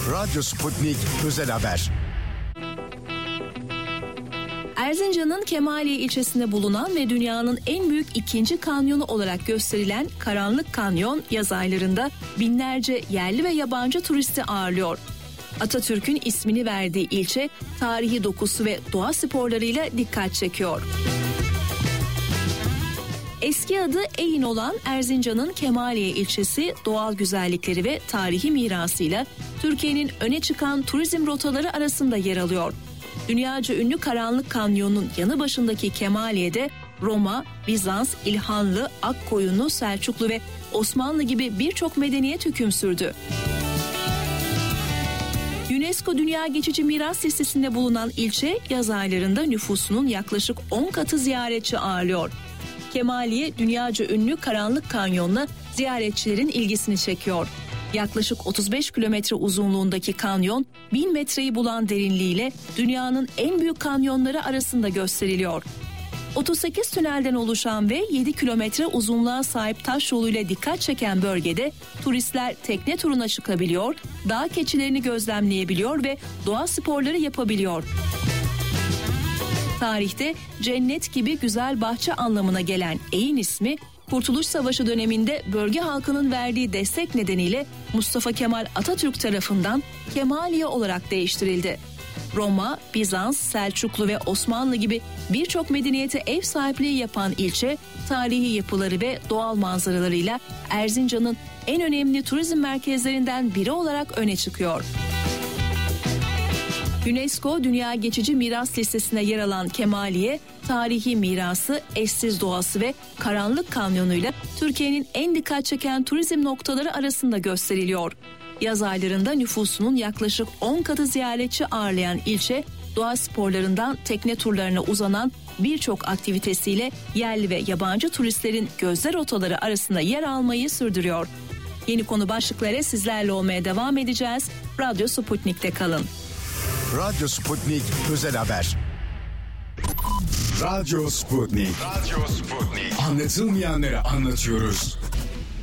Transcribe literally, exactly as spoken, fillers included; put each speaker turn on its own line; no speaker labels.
Radyo Sputnik Özel Haber.
Erzincan'ın Kemaliye ilçesinde bulunan ve dünyanın en büyük ikinci kanyonu olarak gösterilen Karanlık Kanyon yaz aylarında binlerce yerli ve yabancı turisti ağırlıyor. Atatürk'ün ismini verdiği ilçe tarihi dokusu ve doğa sporlarıyla dikkat çekiyor. Eski adı Eyin olan Erzincan'ın Kemaliye ilçesi doğal güzellikleri ve tarihi mirasıyla Türkiye'nin öne çıkan turizm rotaları arasında yer alıyor. Dünyaca ünlü Karanlık Kanyon'un yanı başındaki Kemaliye'de Roma, Bizans, İlhanlı, Akkoyunlu, Selçuklu ve Osmanlı gibi birçok medeniyet hüküm sürdü. UNESCO Dünya Geçici Miras listesinde bulunan ilçe yaz aylarında nüfusunun yaklaşık on katı ziyaretçi ağırlıyor. Kemaliye dünyaca ünlü Karanlık Kanyon'la ziyaretçilerin ilgisini çekiyor. Yaklaşık otuz beş kilometre uzunluğundaki kanyon bin metreyi bulan derinliğiyle dünyanın en büyük kanyonları arasında gösteriliyor. otuz sekiz tünelden oluşan ve yedi kilometre uzunluğa sahip taş yoluyla dikkat çeken bölgede turistler tekne turuna çıkabiliyor, dağ keçilerini gözlemleyebiliyor ve doğa sporları yapabiliyor. Tarihte cennet gibi güzel bahçe anlamına gelen Eyin ismi, Kurtuluş Savaşı döneminde bölge halkının verdiği destek nedeniyle Mustafa Kemal Atatürk tarafından Kemaliye olarak değiştirildi. Roma, Bizans, Selçuklu ve Osmanlı gibi birçok medeniyete ev sahipliği yapan ilçe, tarihi yapıları ve doğal manzaralarıyla Erzincan'ın en önemli turizm merkezlerinden biri olarak öne çıkıyor. UNESCO Dünya Geçici Miras listesine yer alan Kemaliye, tarihi mirası, eşsiz doğası ve Karanlık Kanyonu'yla Türkiye'nin en dikkat çeken turizm noktaları arasında gösteriliyor. Yaz aylarında nüfusunun yaklaşık on katı ziyaretçi ağırlayan ilçe, doğa sporlarından tekne turlarına uzanan birçok aktivitesiyle yerli ve yabancı turistlerin gözler rotaları arasında yer almayı sürdürüyor. Yeni konu başlıkları sizlerle olmaya devam edeceğiz. Radyo Sputnik'te kalın.
Radyo Sputnik Özel Haber. Radyo Sputnik.
Radyo Sputnik.
Anlatılmayanları anlatıyoruz.